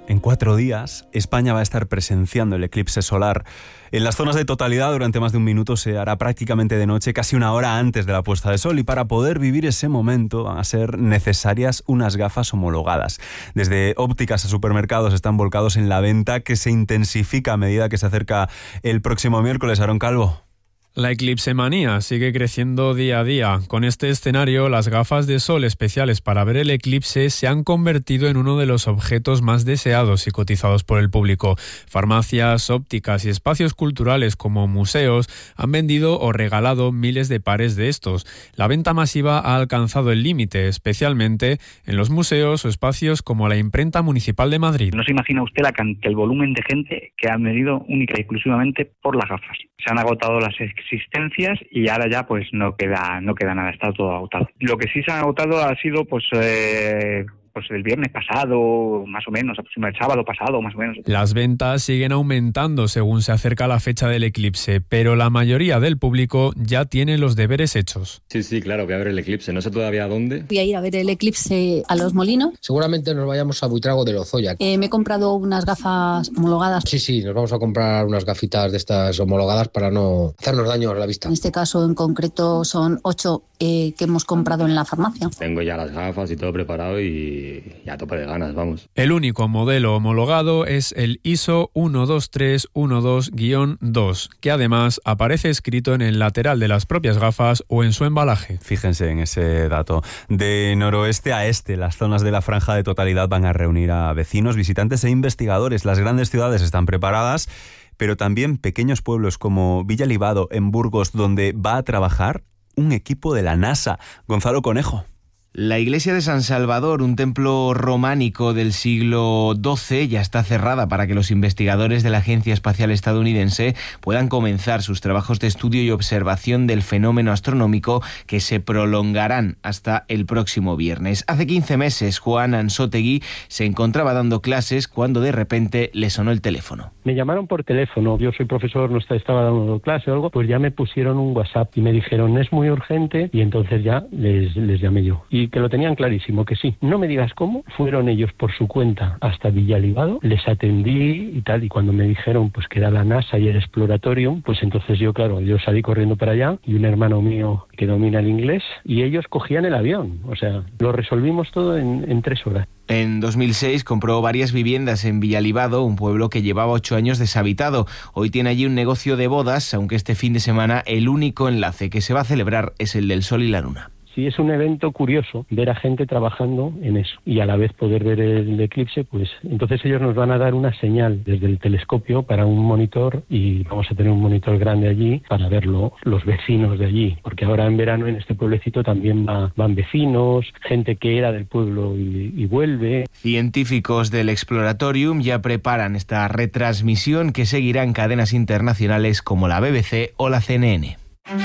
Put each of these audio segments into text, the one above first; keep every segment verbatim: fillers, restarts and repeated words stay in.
En cuatro días, España va a estar presenciando el eclipse solar. En las zonas de totalidad, durante más de un minuto, se hará prácticamente de noche, casi una hora antes de la puesta de sol. Y para poder vivir ese momento van a ser necesarias unas gafas homologadas. Desde ópticas a supermercados están volcados en la venta, que se intensifica a medida que se acerca el próximo miércoles. Aarón Calvo. La eclipsemanía sigue creciendo día a día. Con este escenario, las gafas de sol especiales para ver el eclipse se han convertido en uno de los objetos más deseados y cotizados por el público. Farmacias, ópticas y espacios culturales como museos han vendido o regalado miles de pares de estos. La venta masiva ha alcanzado el límite, especialmente en los museos o espacios como la Imprenta Municipal de Madrid. No se imagina usted la cantidad, el volumen de gente que ha venido única y exclusivamente por las gafas. Se han agotado las existencias y ahora ya pues no queda no queda nada, está todo agotado. Lo que sí se ha agotado ha sido pues eh, pues el viernes pasado, más o menos, aproximadamente el sábado pasado, más o menos. Las ventas siguen aumentando según se acerca la fecha del eclipse, pero la mayoría del público ya tiene los deberes hechos. Sí, sí, claro, voy a ver el eclipse, no sé todavía a dónde. Voy a ir a ver el eclipse a Los Molinos. Seguramente nos vayamos a Buitrago de Lozoya. Eh, me he comprado unas gafas homologadas. Sí, sí, nos vamos a comprar unas gafitas de estas homologadas para no hacernos daño a la vista. En este caso en concreto son ocho eh, que hemos comprado en la farmacia. Tengo ya las gafas y todo preparado y y a tope de ganas, vamos. El único modelo homologado es el I S O uno dos tres uno dos guión dos, que además aparece escrito en el lateral de las propias gafas o en su embalaje. Fíjense en ese dato. De noroeste a este, las zonas de la franja de totalidad van a reunir a vecinos, visitantes e investigadores. Las grandes ciudades están preparadas, pero también pequeños pueblos como Villalibado, en Burgos, donde va a trabajar un equipo de la NASA. Gonzalo Conejo. La iglesia de San Salvador, un templo románico del siglo doce, ya está cerrada para que los investigadores de la Agencia Espacial Estadounidense puedan comenzar sus trabajos de estudio y observación del fenómeno astronómico que se prolongarán hasta el próximo viernes. Hace quince meses, Juan Anzotegui se encontraba dando clases cuando de repente le sonó el teléfono. Me llamaron por teléfono, yo soy profesor, no estaba dando clase o algo, pues ya me pusieron un WhatsApp y me dijeron es muy urgente y entonces ya les, les llamé yo. Y que lo tenían clarísimo, que sí. No me digas cómo, fueron ellos por su cuenta hasta Villalibado, les atendí y tal, y cuando me dijeron pues que era la NASA y el Exploratorium, pues entonces yo, claro, yo salí corriendo para allá y un hermano mío que domina el inglés y ellos cogían el avión, o sea, lo resolvimos todo en, en tres horas. En dos mil seis compró varias viviendas en Villalibado, un pueblo que llevaba ocho años deshabitado. Hoy tiene allí un negocio de bodas, aunque este fin de semana el único enlace que se va a celebrar es el del Sol y la Luna. Sí, es un evento curioso ver a gente trabajando en eso y a la vez poder ver el eclipse, pues entonces ellos nos van a dar una señal desde el telescopio para un monitor y vamos a tener un monitor grande allí para verlo los vecinos de allí, porque ahora en verano en este pueblecito también va, van vecinos, gente que era del pueblo y, y vuelve. Científicos del Exploratorium ya preparan esta retransmisión que seguirá en cadenas internacionales como la B B C o la C N N.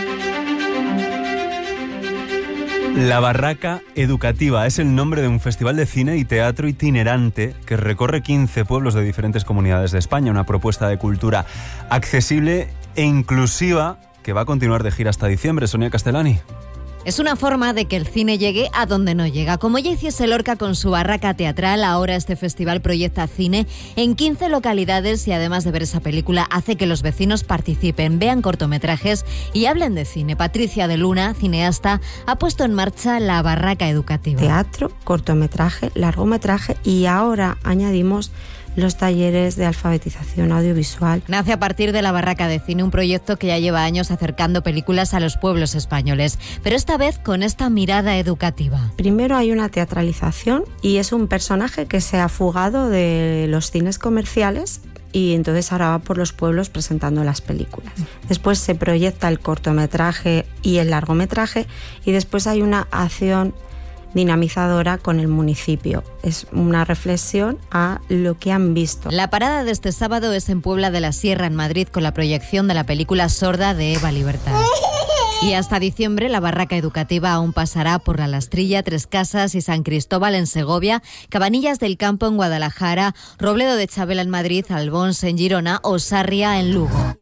La Barraca Educativa es el nombre de un festival de cine y teatro itinerante que recorre quince pueblos de diferentes comunidades de España, una propuesta de cultura accesible e inclusiva que va a continuar de gira hasta diciembre. Sonia Castellani. Es una forma de que el cine llegue a donde no llega. Como ya hiciese Lorca con su barraca teatral, ahora este festival proyecta cine en quince localidades y además de ver esa película hace que los vecinos participen, vean cortometrajes y hablen de cine. Patricia de Luna, cineasta, ha puesto en marcha la Barraca Educativa. Teatro, cortometraje, largometraje y ahora añadimos los talleres de alfabetización audiovisual. Nace a partir de la Barraca de Cine, un proyecto que ya lleva años acercando películas a los pueblos españoles, pero esta vez con esta mirada educativa. Primero hay una teatralización y es un personaje que se ha fugado de los cines comerciales y entonces ahora va por los pueblos presentando las películas. Después se proyecta el cortometraje y el largometraje y después hay una acción dinamizadora con el municipio. Es una reflexión a lo que han visto. La parada de este sábado es en Puebla de la Sierra, en Madrid, con la proyección de la película Sorda de Eva Libertad. Y hasta diciembre la Barraca Educativa aún pasará por La Lastrilla, Tres Casas y San Cristóbal en Segovia, Cabanillas del Campo en Guadalajara, Robledo de Chabela en Madrid, Albons en Girona o Sarria en Lugo.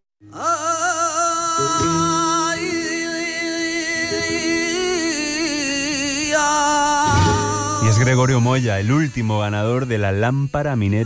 Y es Gregorio Moya, el último ganador de la lámpara minera